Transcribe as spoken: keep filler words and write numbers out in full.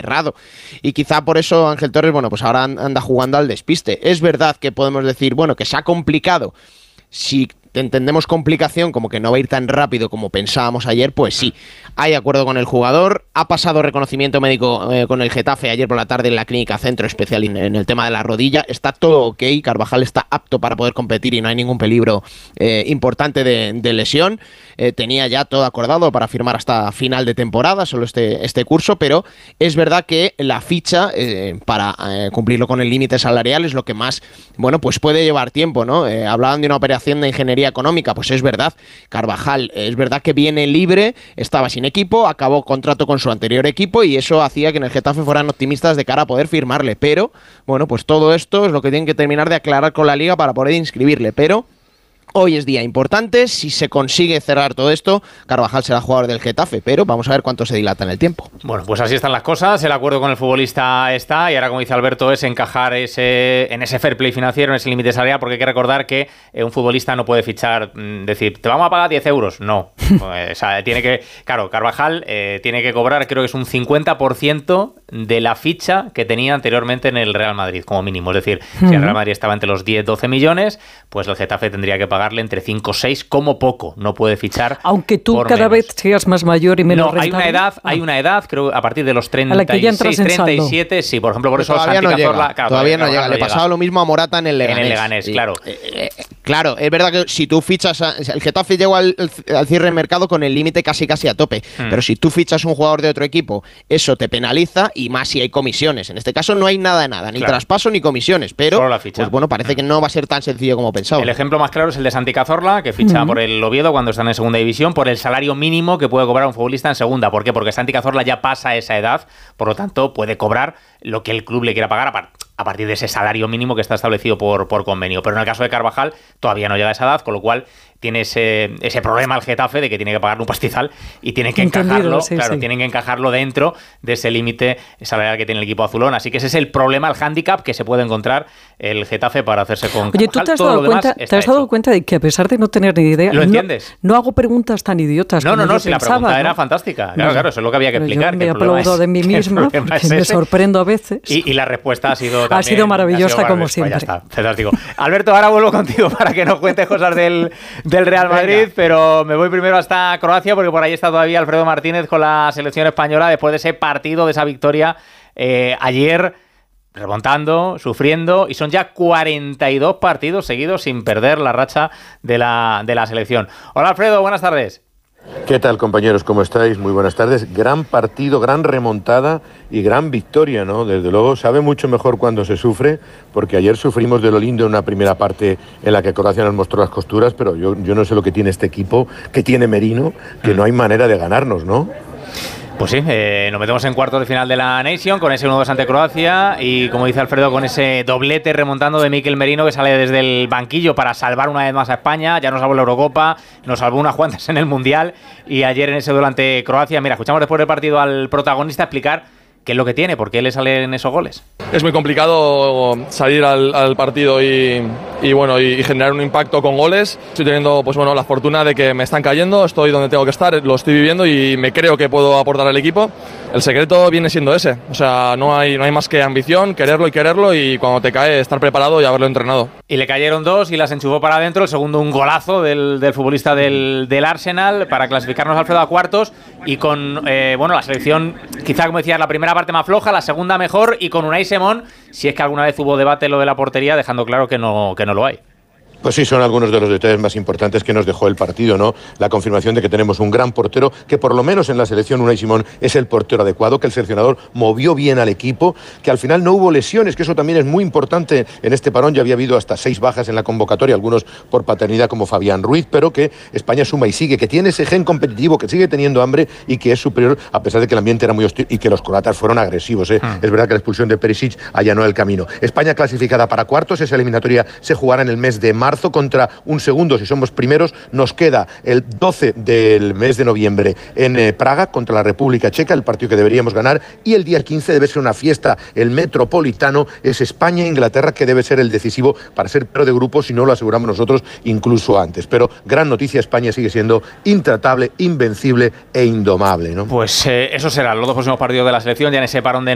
cerrado. Y quizá por eso Ángel Torres, bueno, pues ahora anda jugando al despiste. Es verdad que podemos decir, bueno, que se ha complicado. Si entendemos complicación como que no va a ir tan rápido como pensábamos ayer, pues sí, hay acuerdo con el jugador, ha pasado reconocimiento médico eh, con el Getafe ayer por la tarde en la clínica Centro Especial en, en el tema de la rodilla, está todo ok, Carvajal está apto para poder competir y no hay ningún peligro eh, importante de, de lesión, eh, tenía ya todo acordado para firmar hasta final de temporada, solo este, este curso, pero es verdad que la ficha eh, para eh, cumplirlo con el límite salarial es lo que más, bueno, pues puede llevar tiempo, ¿no? Eh, hablaban de una operación de ingeniería económica, pues es verdad, Carvajal es verdad que viene libre, estaba sin equipo, acabó contrato con su anterior equipo y eso hacía que en el Getafe fueran optimistas de cara a poder firmarle, pero bueno, pues todo esto es lo que tienen que terminar de aclarar con la Liga para poder inscribirle, pero hoy es día importante, si se consigue cerrar todo esto, Carvajal será jugador del Getafe, pero vamos a ver cuánto se dilata en el tiempo. Bueno, pues así están las cosas, el acuerdo con el futbolista está, y ahora, como dice Alberto, es encajar ese, en ese fair play financiero, en ese límite salarial, porque hay que recordar que eh, un futbolista no puede fichar, mmm, decir, te vamos a pagar diez euros, no. Pues, o sea, tiene que, claro, Carvajal eh, tiene que cobrar, creo que es un cincuenta por ciento de la ficha que tenía anteriormente en el Real Madrid, como mínimo. Es decir, uh-huh. si el Real Madrid estaba entre los diez, doce millones, pues el Getafe tendría que pagar pagarle entre cinco o seis como poco, no puede fichar. Aunque tú por cada menos. vez seas más mayor y menos No, hay una edad, ah. hay una edad, creo a partir de los treinta y seis, treinta y siete, sí, por ejemplo, por eso todavía Santi no Cazorla, llega, claro, todavía no llega, llega, le llega. pasaba lo mismo a Morata en el Leganés. En el Leganés, sí. claro. Eh, eh, claro, es verdad que si tú fichas, a, el Getafe llegó al, al cierre de mercado con el límite casi casi a tope, hmm. pero si tú fichas un jugador de otro equipo, eso te penaliza y más si hay comisiones. En este caso no hay nada de nada, ni claro. traspaso ni comisiones, pero solo la ficha. Pues bueno, parece hmm. que no va a ser tan sencillo como pensaba. El ejemplo más claro es el de Santi Cazorla, que ficha hmm. por el Oviedo cuando están en segunda división, por el salario mínimo que puede cobrar un futbolista en segunda. ¿Por qué? Porque Santi Cazorla ya pasa esa edad, por lo tanto puede cobrar lo que el club le quiera pagar a, par- a partir de ese salario mínimo que está establecido por, por convenio. Pero en el caso de Carvajal todavía no llega a esa edad, con lo cual tiene ese, ese problema el Getafe de que tiene que pagarle un pastizal y tiene que Entendido, encajarlo, sí, claro, sí. tienen que encajarlo dentro de ese límite salarial que tiene el equipo azulón. Así que ese es el problema, el hándicap que se puede encontrar el Getafe para hacerse con Carvajal. Oye, ¿tú te has, Todo dado lo demás cuenta, te está has dado hecho. cuenta de que a pesar de no tener ni idea, ¿Lo entiendes? No, no hago preguntas tan idiotas No, como no, no, yo si pensaba, la pregunta ¿no? era fantástica. Claro, no, claro, eso es lo que había que explicar. Yo me aplaudo de mí misma, porque es me ese. sorprendo a veces. Y, y la respuesta ha sido también, Ha sido maravillosa, ha sido como maravillosa. siempre. Pues ya está, fantástico. Alberto, ahora vuelvo contigo para que nos cuentes cosas del, del Real Madrid, Venga. Pero me voy primero hasta Croacia, porque por ahí está todavía Alfredo Martínez con la selección española después de ese partido, de esa victoria eh, ayer, remontando, sufriendo, y son ya cuarenta y dos partidos seguidos sin perder la racha de la, de la selección. Hola Alfredo, buenas tardes. ¿Qué tal, compañeros? ¿Cómo estáis? Muy buenas tardes. Gran partido, gran remontada y gran victoria, ¿no? Desde luego, sabe mucho mejor cuando se sufre, porque ayer sufrimos de lo lindo en una primera parte en la que Croacia nos mostró las costuras, pero yo, yo no sé lo que tiene este equipo, que tiene Merino, que no hay manera de ganarnos, ¿no? Pues sí, eh, nos metemos en cuartos de final de la Nation con ese uno dos ante Croacia y, como dice Alfredo, con ese doblete remontando de Mikel Merino, que sale desde el banquillo para salvar una vez más a España. Ya nos salvó la Eurocopa, nos salvó unas cuantas en el Mundial y ayer en ese duelo ante Croacia. Mira, escuchamos después del partido al protagonista explicar qué es lo que tiene, por qué le salen esos goles. Es muy complicado salir al, al partido y, y bueno y, y generar un impacto con goles. Estoy teniendo pues bueno la fortuna de que me están cayendo, estoy donde tengo que estar, lo estoy viviendo y me creo que puedo aportar al equipo. El secreto viene siendo ese, o sea, no hay, no hay más que ambición, quererlo y quererlo, y cuando te cae estar preparado y haberlo entrenado. Y le cayeron dos y las enchufó para adentro, el segundo un golazo del, del futbolista del, del Arsenal para clasificarnos, Alfredo, a cuartos, y con eh, bueno la selección, quizá como decías, la primera parte más floja, la segunda mejor, y con Unai Simón, si es que alguna vez hubo debate lo de la portería, dejando claro que no, que no lo hay. Pues sí, son algunos de los detalles más importantes que nos dejó el partido, ¿no? La confirmación de que tenemos un gran portero, que por lo menos en la selección Unai Simón es el portero adecuado, que el seleccionador movió bien al equipo, que al final no hubo lesiones, que eso también es muy importante en este parón. Ya había habido hasta seis bajas en la convocatoria, algunos por paternidad como Fabián Ruiz, pero que España suma y sigue, que tiene ese gen competitivo, que sigue teniendo hambre y que es superior, a pesar de que el ambiente era muy hostil y que los croatas fueron agresivos, ¿eh? Mm. Es verdad que la expulsión de Perisic allanó el camino. España clasificada para cuartos, esa eliminatoria se jugará en el mes de marzo contra un segundo si somos primeros. Nos queda el doce del mes de noviembre en eh, Praga contra la República Checa, el partido que deberíamos ganar, y el día quince debe ser una fiesta, el Metropolitano, es España-Inglaterra, que debe ser el decisivo para ser pero de grupo, si no lo aseguramos nosotros incluso antes. Pero gran noticia, España sigue siendo intratable, invencible e indomable, ¿no? Pues eh, eso serán los dos próximos partidos de la selección ya en ese parón de